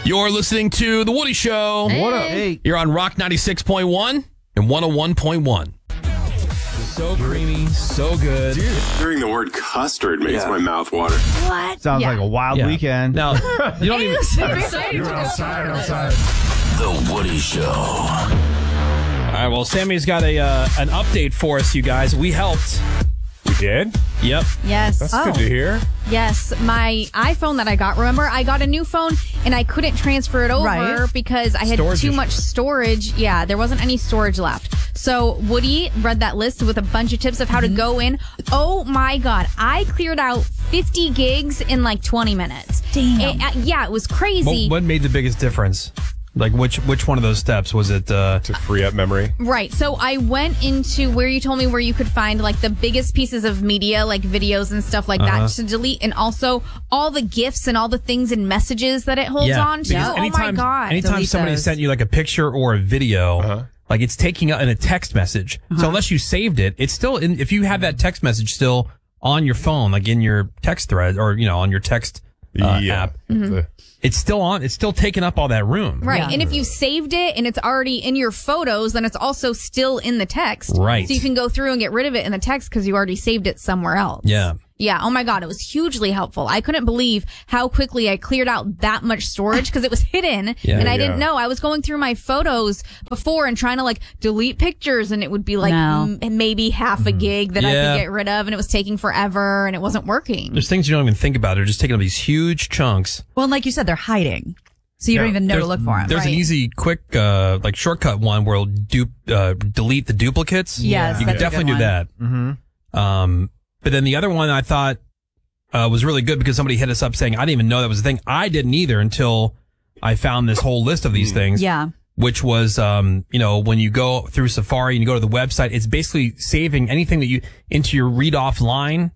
You're listening to The Woody Show. Hey. What up? Hey. You're on Rock 96.1 and 101.1. So creamy, so good. Hearing the word custard makes my mouth water. What? Sounds like a wild weekend. Now, you don't even... You're outside. The Woody Show. All right, well, Sammy's got an update for us, you guys. We helped. We did? Yep. Yes. That's good to hear. Yes, my iPhone that I got. Remember, I got a new phone and I couldn't transfer it over because I had Storage too issue. much storage. Yeah, there wasn't any storage left. So Woody read that list with a bunch of tips of how to go in. Oh my God, I cleared out 50 gigs in like 20 minutes. Damn. It was crazy. What made the biggest difference? Like, which one of those steps was it? To free up memory. Right. So I went into where you told me where you could find like the biggest pieces of media, like videos and stuff like that to delete. And also all the GIFs and all the things and messages that it holds on to. because Oh my God. Anytime Delete somebody those. sent you like a picture or a video, like it's taking in a text message. So unless you saved it, it's still in, if you have that text message still on your phone, like in your text thread or, on your text app, it's still on. It's still taking up all that room. Right. Yeah. And if you saved it and it's already in your photos, then it's also still in the text. Right. So you can go through and get rid of it in the text because you already saved it somewhere else. Yeah. Yeah. Oh my God. It was hugely helpful. I couldn't believe how quickly I cleared out that much storage because it was hidden. Yeah. And I didn't know. I was going through my photos before and trying to like delete pictures and it would be like maybe half a gig that I Yeah. could get rid of and it was taking forever and it wasn't working. There's things you don't even think about. They're just taking up these huge chunks. Well, and like you said, they're hiding. So you don't even know to look for them. There's an easy, quick, like shortcut one where it'll delete the duplicates. Yes, you can that's a definitely good do that. Mm-hmm. But then the other one I thought was really good because somebody hit us up saying I didn't even know that was a thing. I didn't either until I found this whole list of these things. Yeah. Which was, when you go through Safari and you go to the website, it's basically saving anything that you into your read offline.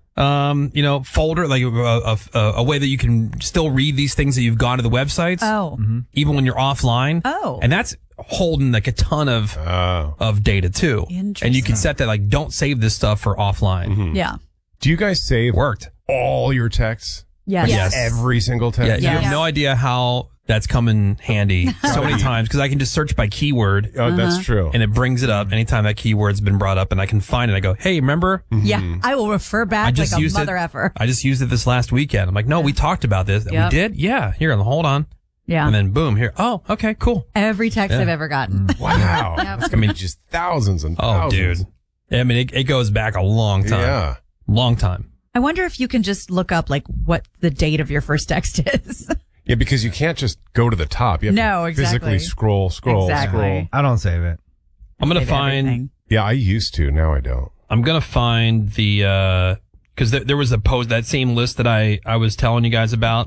Folder, like a way that you can still read these things that you've gone to the websites. Oh. Even when you're offline. Oh. And that's holding like a ton of data too. And you can set that like, don't save this stuff for offline. Yeah. Do you guys save Worked. all your texts? Yes. Yes. Every single text? Yeah. You Yes. have no idea how that's come in handy so many times because I can just search by keyword. Oh, that's true. And it brings it up anytime that keyword's been brought up and I can find it. I go, hey, remember? Yeah. I will refer back I just like a used mother it. effer. I just used it this last weekend. I'm like, no, we talked about this. Yep. We did? Yeah. Here, hold on. Yeah. And then boom, here. Oh, okay, cool. Every text Yeah. I've ever gotten. Wow. I mean, Just thousands and oh, thousands. dude. I mean, it goes back a long time. Yeah. Long time. I wonder if you can just look up like what the date of your first text is. Yeah, because you can't just go to the top. You have No, to exactly. physically scroll. Exactly. I don't save it. I'm going to Save find, everything. Yeah, I used to. Now I don't. I'm going to find the, cause there was a post, that same list that I was telling you guys about.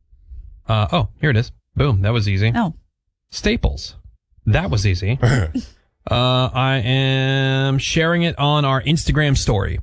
Here it is. Boom. That was easy. Oh. Staples. That was easy. I am sharing it on our Instagram story.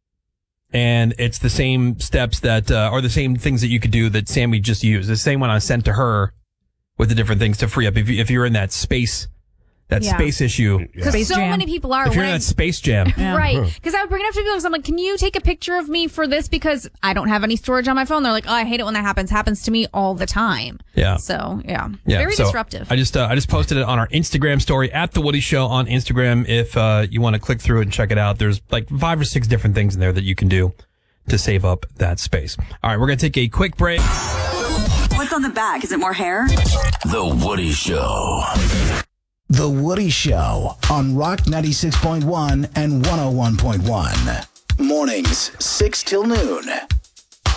And it's the same steps that, or the same things that you could do that Sammy just used. The same one I sent to her with the different things to free up. If you're in that space issue. Because Space so Jam. many people are. If you're in when that space jam. Right. Because I would bring it up to people because I'm like, can you take a picture of me for this? Because I don't have any storage on my phone. They're like, oh, I hate it when that happens. Happens to me all the time. Yeah. So, yeah. Yeah, Very so disruptive. I just posted it on our Instagram story at The Woody Show on Instagram. If you want to click through it and check it out, there's like 5 or 6 different things in there that you can do to save up that space. All right, we're going to take a quick break. What's on the back? Is it more hair? The Woody Show. The Woody Show on Rock 96.1 and 101.1. Mornings, 6 till noon.